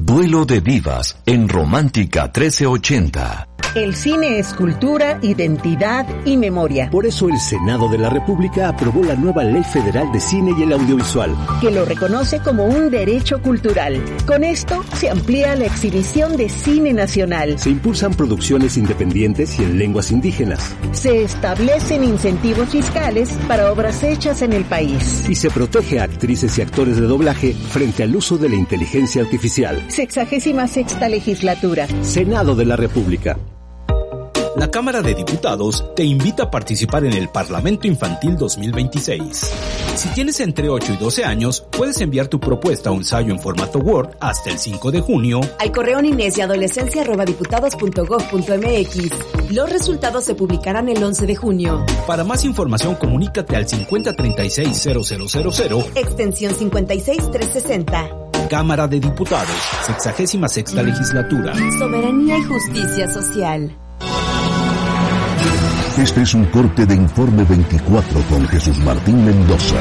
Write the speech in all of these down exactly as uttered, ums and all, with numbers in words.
Duelo de Divas en Romántica trece ochenta. El cine es cultura, identidad y memoria. Por eso el Senado de la República aprobó la nueva Ley Federal de Cine y el Audiovisual, que lo reconoce como un derecho cultural. Con esto se amplía la exhibición de cine nacional. Se impulsan producciones independientes y en lenguas indígenas. Se establecen incentivos fiscales para obras hechas en el país. Y se protege a actrices y actores de doblaje frente al uso de la inteligencia artificial. Sexagésima sexta legislatura. Senado de la República. La Cámara de Diputados te invita a participar en el Parlamento Infantil dos mil veintiséis. Si tienes entre ocho y doce años, puedes enviar tu propuesta o ensayo en formato Word hasta el cinco de junio al correo niñez y adolescencia arroba diputados punto gob punto mx. Los resultados se publicarán el once de junio. Para más información, comunícate al cincuenta treinta y seis cero cero cero cero, extensión cincuenta y seis trescientos sesenta. Cámara de Diputados, sexagésima sexta legislatura. Soberanía y justicia social. Este es un corte de Informe veinticuatro con Jesús Martín Mendoza.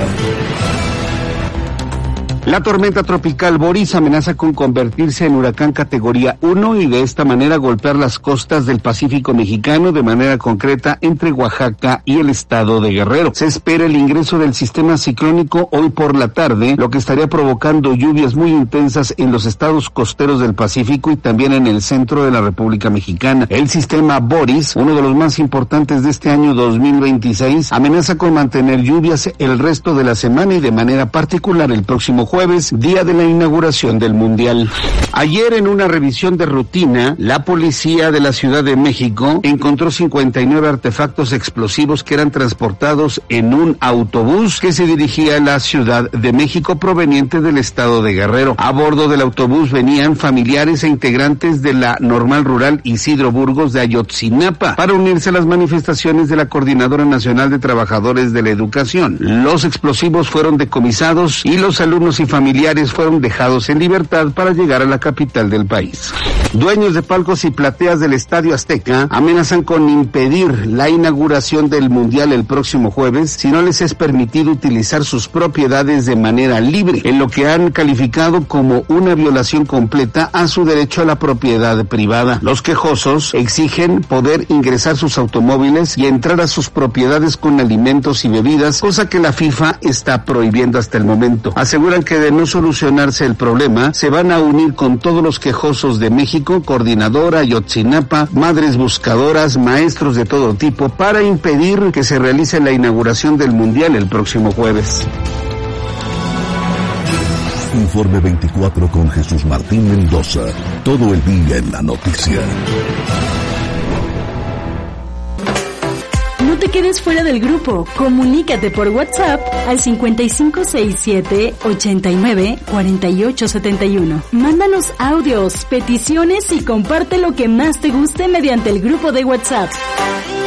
La tormenta tropical Boris amenaza con convertirse en huracán categoría uno y de esta manera golpear las costas del Pacífico mexicano, de manera concreta entre Oaxaca y el estado de Guerrero. Se espera el ingreso del sistema ciclónico hoy por la tarde, lo que estaría provocando lluvias muy intensas en los estados costeros del Pacífico y también en el centro de la República Mexicana. El sistema Boris, uno de los más importantes de este año dos mil veintiséis, amenaza con mantener lluvias el resto de la semana y de manera particular el próximo jueves. Jueves, día de la inauguración del Mundial. Ayer, en una revisión de rutina, la policía de la Ciudad de México encontró cincuenta y nueve artefactos explosivos que eran transportados en un autobús que se dirigía a la Ciudad de México proveniente del estado de Guerrero. A bordo del autobús venían familiares e integrantes de la Normal Rural Isidro Burgos de Ayotzinapa para unirse a las manifestaciones de la Coordinadora Nacional de Trabajadores de la Educación. Los explosivos fueron decomisados y los alumnos y familiares fueron dejados en libertad para llegar a la capital del país. Dueños de palcos y plateas del Estadio Azteca amenazan con impedir la inauguración del Mundial el próximo jueves si no les es permitido utilizar sus propiedades de manera libre, en lo que han calificado como una violación completa a su derecho a la propiedad privada. Los quejosos exigen poder ingresar sus automóviles y entrar a sus propiedades con alimentos y bebidas, cosa que la FIFA está prohibiendo hasta el momento. Aseguran que de no solucionarse el problema, se van a unir con todos los quejosos de México, Coordinadora, Ayotzinapa, madres buscadoras, maestros de todo tipo, para impedir que se realice la inauguración del Mundial el próximo jueves. Informe veinticuatro con Jesús Martín Mendoza. Todo el día en la noticia. No te quedes fuera del grupo. Comunícate por WhatsApp al cincuenta y cinco sesenta y siete, ochenta y nueve, cuarenta y ocho setenta y uno. Mándanos audios, peticiones y comparte lo que más te guste mediante el grupo de WhatsApp.